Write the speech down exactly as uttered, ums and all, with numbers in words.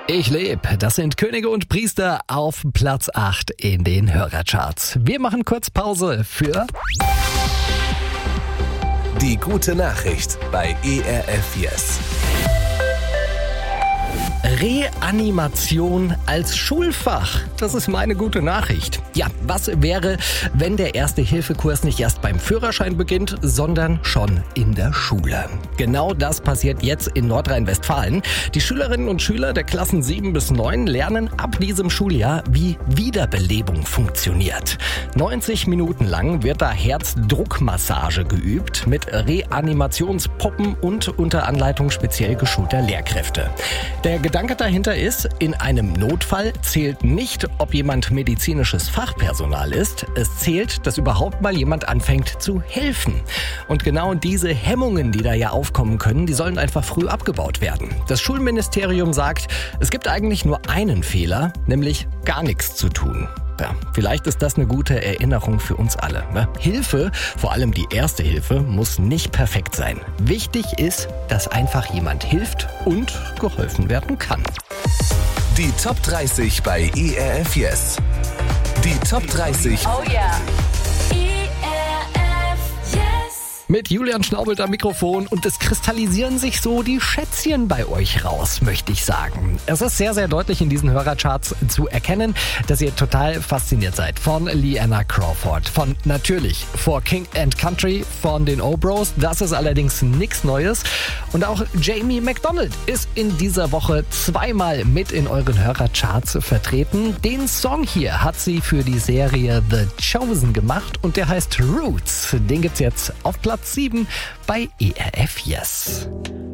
Ich lebe. Das sind Könige und Priester auf Platz acht in den Hörercharts. Wir machen kurz Pause für Die gute Nachricht bei E R F Yes. Reanimation als Schulfach. Das ist meine gute Nachricht. Ja, was wäre, wenn der Erste-Hilfe-Kurs nicht erst beim Führerschein beginnt, sondern schon in der Schule? Genau das passiert jetzt in Nordrhein-Westfalen. Die Schülerinnen und Schüler der Klassen sieben bis neun lernen ab diesem Schuljahr, wie Wiederbelebung funktioniert. neunzig Minuten lang wird da Herzdruckmassage geübt mit Reanimationspuppen und unter Anleitung speziell geschulter Lehrkräfte. Der Gedanke dahinter ist, in einem Notfall zählt nicht, ob jemand medizinisches Fachpersonal ist. Es zählt, dass überhaupt mal jemand anfängt zu helfen. Und genau diese Hemmungen, die da ja aufkommen können, die sollen einfach früh abgebaut werden. Das Schulministerium sagt, es gibt eigentlich nur einen Fehler, nämlich gar nichts zu tun. Ja, vielleicht ist das eine gute Erinnerung für uns alle. Ne? Hilfe, vor allem die erste Hilfe, muss nicht perfekt sein. Wichtig ist, dass einfach jemand hilft und geholfen werden kann. Die Top dreißig bei E R F Yes. Die Top dreißig. Oh yeah. E R F Yes. Mit Julian Schnaubelt am Mikrofon und es kristallisieren sich so die Schätzchen bei euch raus, möchte ich sagen. Es ist sehr, sehr deutlich in diesen Hörercharts zu erkennen, dass ihr total fasziniert seid von Leanna Crawford, von natürlich For King and Country von den O-Bros. Das ist allerdings nichts Neues. Und auch Jamie McDonald ist in dieser Woche zweimal mit in euren Hörercharts vertreten. Den Song hier hat sie für die Serie The Chosen gemacht und der heißt Roots. Den gibt's jetzt auf Platz sieben bei E R F Yes.